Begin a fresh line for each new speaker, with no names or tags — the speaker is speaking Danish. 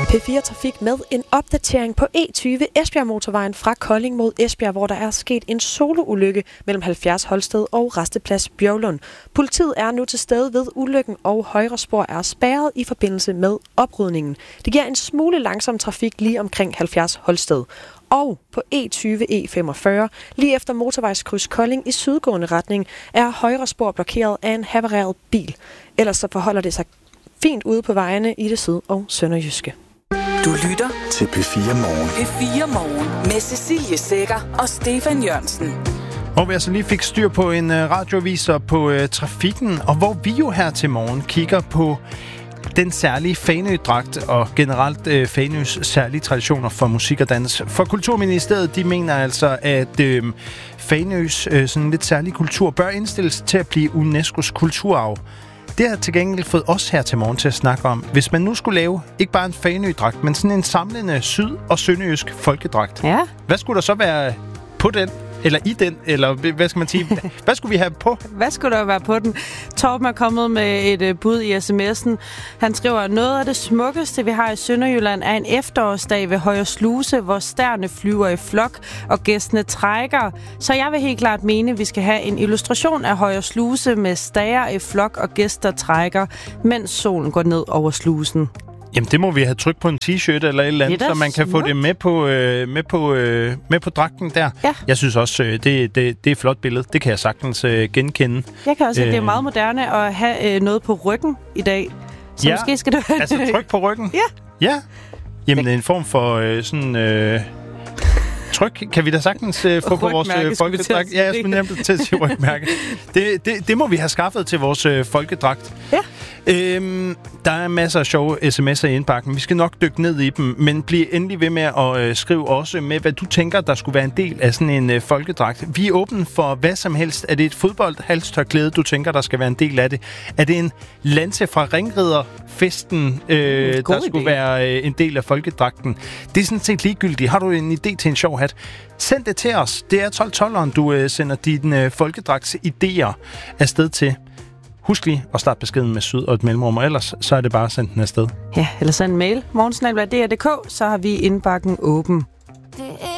P4 Trafik med en opdatering på E20 Esbjerg-motorvejen fra Kolding mod Esbjerg, hvor der er sket en soloulykke mellem 70 Holsted og Rasteplads Bjørlund. Politiet er nu til stede ved ulykken, og højre spor er spærret i forbindelse med oprydningen. Det giver en smule langsom trafik lige omkring 70 Holsted. Og på E20 E45, lige efter motorvejskryds Kolding i sydgående retning, er højre spor blokeret af en havareret bil. Ellers så forholder det sig fint ude på vejene i det syd- og sønderjyske.
Du lytter
til P4 Morgen.
P4 Morgen med Cecilie Sækker og Stefan Jørgensen.
Hvor vi altså lige fik styr på en radioavis og på trafikken, og hvor vi jo her til morgen kigger på den særlige Fanø-dragt og generelt Fanøs særlige traditioner for musik og dans. For Kulturministeriet, de mener altså, at Fanøs sådan lidt særlige kultur bør indstilles til at blive UNESCO's kulturarv. Det har til gengæld fået os her til morgen til at snakke om, hvis man nu skulle lave ikke bare en Fanø-dragt, men sådan en samlende syd- og sønderjysk folkedragt.
Ja.
Hvad skulle der så være på den? Eller i den? Eller hvad skal man sige? Hvad skulle vi have på?
Hvad skulle der være på den? Torben er kommet med et bud i sms'en. Han skriver, noget af det smukkeste, vi har i Sønderjylland, er en efterårsdag ved Højer Sluse, hvor stærne flyver i flok og gæstene trækker. Så jeg vil helt klart mene, at vi skal have en illustration af Højer Sluse med stager i flok og gæster trækker, mens solen går ned over slusen.
Jamen, det må vi have trykt på en t-shirt eller et eller andet, så man kan få det med på dragten der. Ja. Jeg synes også, det er et flot billede. Det kan jeg sagtens genkende.
Jeg kan også sige, at det er meget moderne at have noget på ryggen i dag. Så måske skal det være...
Altså tryk på ryggen?
Ja.
Ja. Jamen, en form for sådan... tryk kan vi da sagtens få på vores folkedragt. Ja, jeg skulle nemt til at sige rygmærke. Det må vi have skaffet til vores folkedragt.
Ja.
Der er masser af sjove sms'er i indbakken. Vi skal nok dykke ned i dem, men bliv endelig ved med at skrive også med, hvad du tænker, der skulle være en del af sådan en folkedragt. Vi er åbne for hvad som helst. Er det et fodboldhalstørklæde, du tænker, der skal være en del af det? Er det en lanse fra ringriderfesten, der skulle være en del af folkedragten? Det er sådan set ligegyldigt. Har du en idé til en sjov hat? Send det til os. Det er 1212'eren, du sender dine folkedragts idéer afsted til. Husk lige at starte beskeden med syd og et mellemrum, og ellers så er det bare at sende den afsted.
Ja, eller send en mail. morgensnabel@dr.dk, så har vi indbakken åben.
Det